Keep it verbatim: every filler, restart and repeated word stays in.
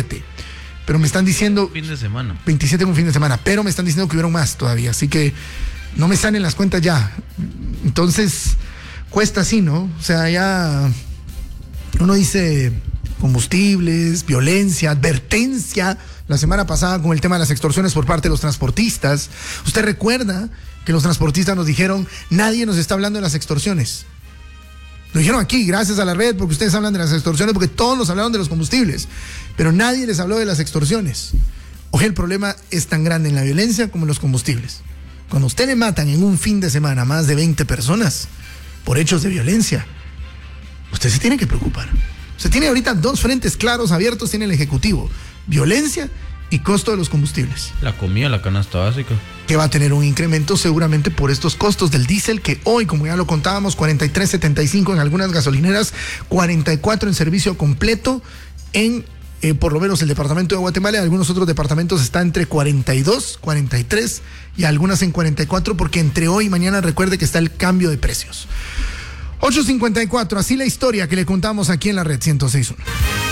veintisiete. Pero me están diciendo... Fin de semana. veintisiete en un fin de semana, pero me están diciendo que hubieron más todavía, así que no me salen las cuentas ya. Entonces, cuesta así, ¿no? O sea, ya uno dice combustibles, violencia, advertencia, la semana pasada con el tema de las extorsiones por parte de los transportistas. Usted recuerda que los transportistas nos dijeron, nadie nos está hablando de las extorsiones. Lo dijeron aquí, gracias a la red, porque ustedes hablan de las extorsiones, porque todos nos hablaron de los combustibles, pero nadie les habló de las extorsiones. Oye, el problema es tan grande en la violencia como en los combustibles. Cuando usted le matan en un fin de semana a más de veinte personas por hechos de violencia, usted se tiene que preocupar. Usted tiene ahorita dos frentes claros, abiertos, tiene el Ejecutivo: violencia y costo de los combustibles. La comida, la canasta básica. Que va a tener un incremento seguramente por estos costos del diésel, que hoy, como ya lo contábamos, cuarenta y tres setenta y cinco en algunas gasolineras, cuarenta y cuatro en servicio completo en, eh, por lo menos el departamento de Guatemala. En algunos otros departamentos está entre cuarenta y dos, cuarenta y tres y algunas en cuarenta y cuatro, porque entre hoy y mañana recuerde que está el cambio de precios. ocho cincuenta y cuatro, así la historia que le contamos aquí en la red ciento seis punto uno.